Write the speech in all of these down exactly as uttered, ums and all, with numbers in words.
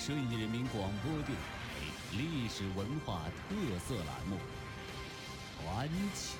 顺义人民广播电台历史文化特色栏目《传奇》。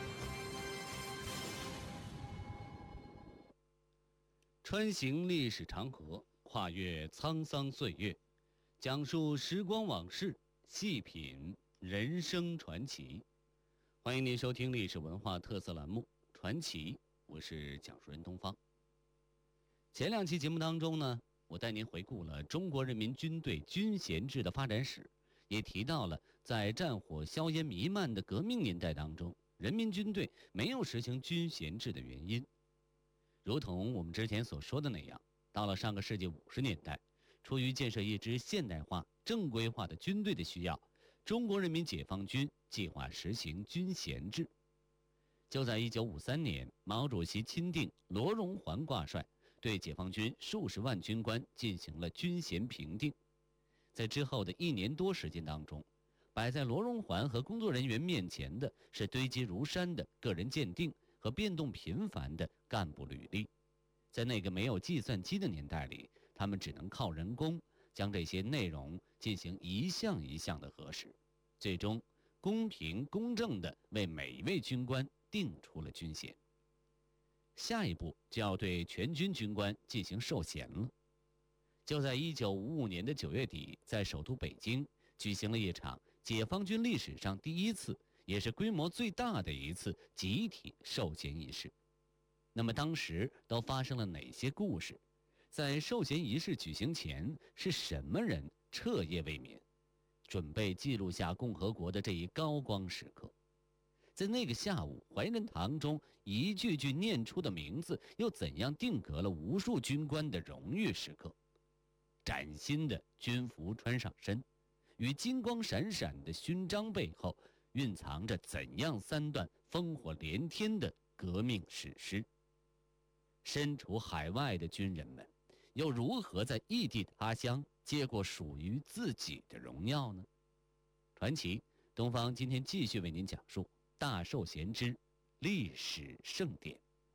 穿行历史长河，跨越沧桑岁月，讲述时光往事，细品人生传奇。欢迎您收听历史文化特色栏目《传奇》，我是讲述人东方。前两期节目当中呢，我带您回顾了中国人民军队军衔制的发展史，也提到了在战火硝烟弥漫的革命年代当中，人民军队没有实行军衔制的原因。如同我们之前所说的那样，到了上个世纪五十年代，出于建设一支现代化、正规化的军队的需要，中国人民解放军计划实行军衔制。就在一九五三年，毛主席钦定罗荣桓挂帅，对解放军数十万军官进行了军衔评定。在之后的一年多时间当中，摆在罗荣桓和工作人员面前的是堆积如山的个人鉴定和变动频繁的干部履历。在那个没有计算机的年代里，他们只能靠人工将这些内容进行一项一项的核实，最终公平公正地为每一位军官定出了军衔。下一步就要对全军军官进行授衔了。就在一九五五年的九月底，在首都北京举行了一场解放军历史上第一次，也是规模最大的一次集体授衔仪式。那么当时都发生了哪些故事？在授衔仪式举行前，是什么人彻夜未眠，准备记录下共和国的这一高光时刻？在那个下午，怀仁堂中一句句念出的名字，又怎样定格了无数军官的荣誉时刻？崭新的军服穿上身，与金光闪闪的勋章背后，蕴藏着怎样三段烽火连天的革命史诗？身处海外的军人们，又如何在异地他乡接过属于自己的荣耀呢？传奇东方今天继续为您讲述大授衔之历史盛典。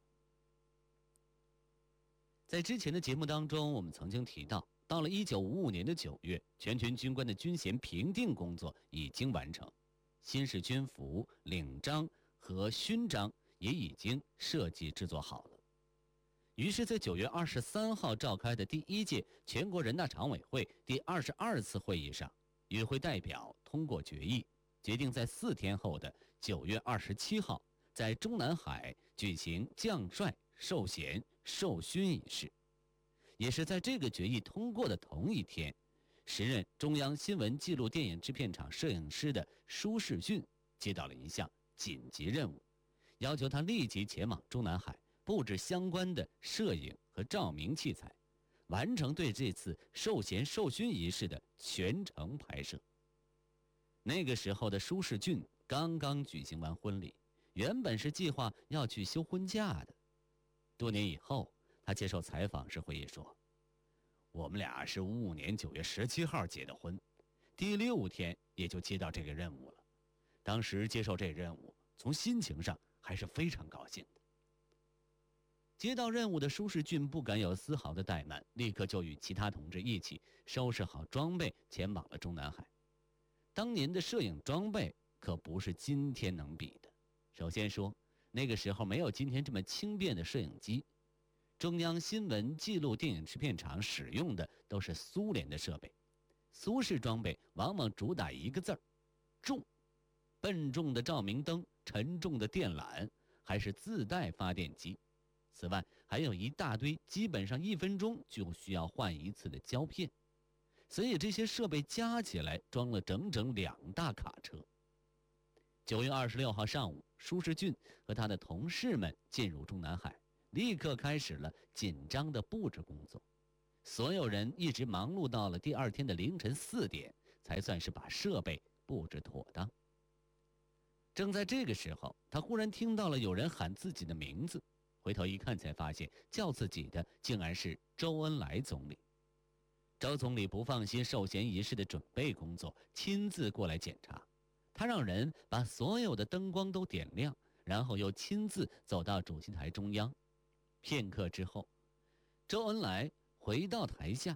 在之前的节目当中，我们曾经提到，到了一九五五年的九月，全军军官的军衔评定工作已经完成，新式军服、领章和勋章也已经设计制作好了。于是在九月二十三号召开的第一届全国人大常委会第二十二次会议上，与会代表通过决议，决定在四天后的九月二十七号，在中南海举行将帅授衔授勋仪式。也是在这个决议通过的同一天，时任中央新闻纪录电影制片厂摄影师的舒世俊接到了一项紧急任务，要求他立即前往中南海布置相关的摄影和照明器材，完成对这次授衔授勋仪式的全程拍摄。那个时候的舒世俊刚刚举行完婚礼，原本是计划要去休婚假的。多年以后，他接受采访时回忆说，我们俩是五五年九月十七号结的婚，第六天也就接到这个任务了。当时接受这任务，从心情上还是非常高兴的。接到任务的舒世俊不敢有丝毫的怠慢，立刻就与其他同志一起收拾好装备，前往了中南海。当年的摄影装备可不是今天能比的。首先说，那个时候没有今天这么轻便的摄影机，中央新闻纪录电影制片厂使用的都是苏联的设备，苏式装备往往主打一个字儿：重。笨重的照明灯、沉重的电缆，还是自带发电机。此外，还有一大堆基本上一分钟就需要换一次的胶片，所以这些设备加起来装了整整两大卡车。九月二十六号上午，舒世俊和他的同事们进入中南海，立刻开始了紧张的布置工作。所有人一直忙碌到了第二天的凌晨四点，才算是把设备布置妥当。正在这个时候，他忽然听到了有人喊自己的名字，回头一看才发现叫自己的竟然是周恩来总理。周总理不放心授衔仪式的准备工作，亲自过来检查。他让人把所有的灯光都点亮，然后又亲自走到主席台中央。片刻之后，周恩来回到台下，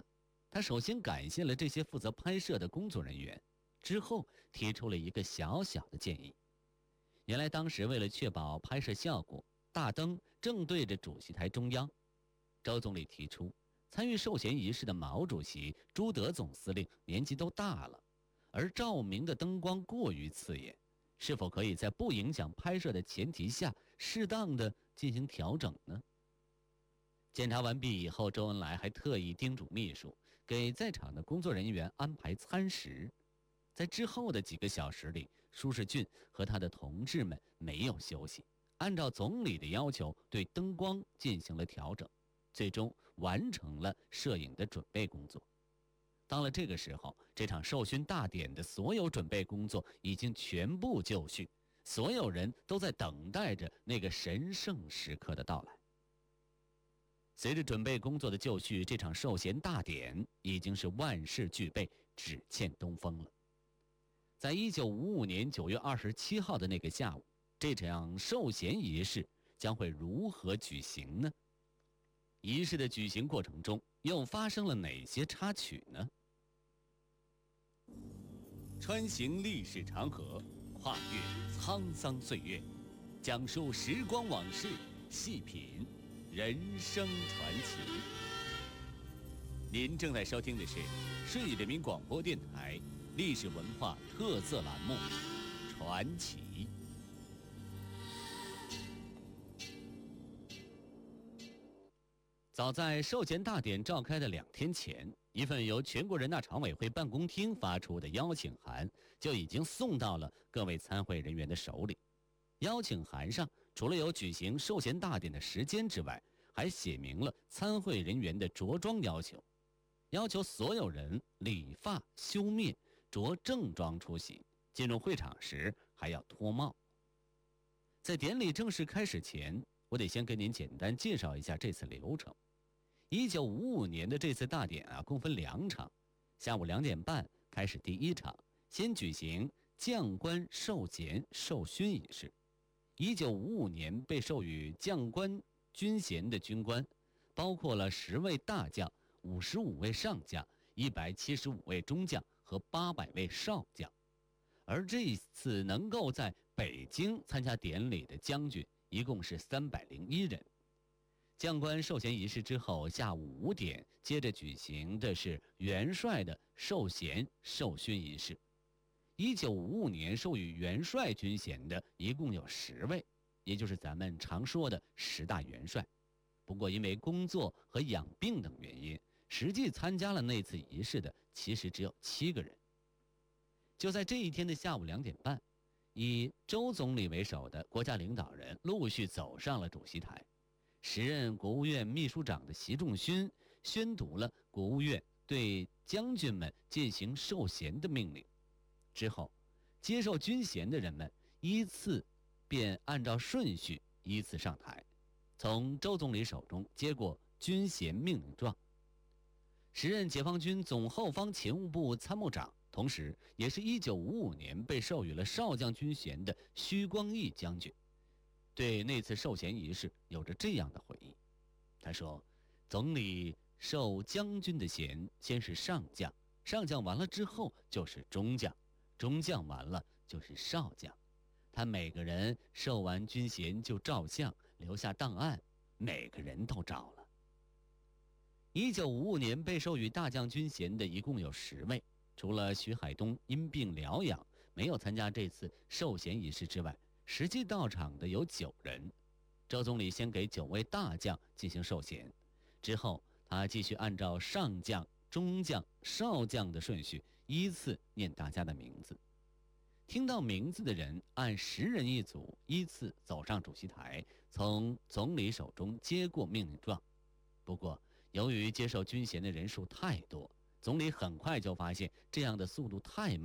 他首先感谢了这些负责拍摄的工作人员，之后提出了一个小小的建议。原来当时为了确保拍摄效果，大灯正对着主席台中央，周总理提出，参与授衔仪式的毛主席、朱德总司令年纪都大了，而照明的灯光过于刺眼，是否可以在不影响拍摄的前提下，适当的进行调整呢？检查完毕以后，周恩来还特意叮嘱秘书给在场的工作人员安排餐食。在之后的几个小时里，舒世俊和他的同志们没有休息，按照总理的要求对灯光进行了调整，最终完成了摄影的准备工作。到了这个时候，这场授勋大典的所有准备工作已经全部就绪，所有人都在等待着那个神圣时刻的到来。随着准备工作的就绪，这场授衔大典已经是万事俱备，只欠东风了。在一九五五年九月二十七号的那个下午，这场授衔仪式将会如何举行呢？仪式的举行过程中又发生了哪些插曲呢？穿行历史长河，跨越沧桑岁月，讲述时光往事，细品人生传奇。您正在收听的是市人民广播电台历史文化特色栏目《传奇》。早在授衔大典召开的两天前，一份由全国人大常委会办公厅发出的邀请函就已经送到了各位参会人员的手里。邀请函上除了有举行授衔大典的时间之外，还写明了参会人员的着装要求，要求所有人理发修面，着正装出席，进入会场时还要脱帽。在典礼正式开始前，我得先跟您简单介绍一下这次流程。一九五五年的这次大典啊，共分两场，下午两点半开始第一场，先举行将官授衔授勋仪式。一九五五年被授予将官军衔的军官，包括了十位大将、五十五位上将、一百七十五位中将和八百位少将。而这次能够在北京参加典礼的将军，一共是三百零一人。将官授衔仪式之后，下午五点接着举行的是元帅的授衔授勋仪式。一九五五年授予元帅军衔的一共有十位，也就是咱们常说的十大元帅。不过因为工作和养病等原因，实际参加了那次仪式的其实只有七个人。就在这一天的下午两点半，以周总理为首的国家领导人陆续走上了主席台。时任国务院秘书长的习仲勋宣读了国务院对将军们进行授衔的命令。之后，接受军衔的人们依次便按照顺序依次上台，从周总理手中接过军衔命令状。时任解放军总后方勤务部参谋长，同时也是一九五五年被授予了少将军衔的徐光义将军，对那次授衔仪式有着这样的回忆。他说，总理授将军的衔先是上将，上将完了之后就是中将，中将完了就是少将。他每个人授完军衔就照相，留下档案，每个人都照了。一九五五年被授予大将军衔的一共有十位，除了徐海东因病疗养没有参加这次授衔仪式之外，实际到场的有九人。周总理先给九位大将进行授衔，之后他继续按照上将、中将、少将的顺序依次念大家的名字。听到名字的人按十人一组，依次走上主席台，从总理手中接过命令状。不过由于接受军衔的人数太多，总理很快就发现这样的速度太慢。